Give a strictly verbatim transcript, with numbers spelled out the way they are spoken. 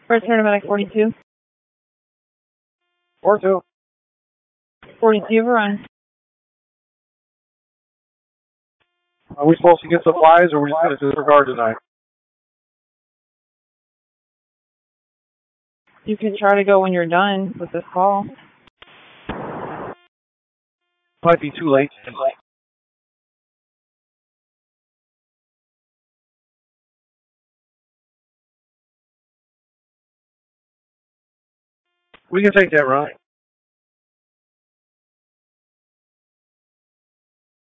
First paramedic forty-two. four two. forty-two, run. Are we supposed to get supplies, or are we just going to disregard tonight? You can try to go when you're done with this call. Might be too late. We can take that run.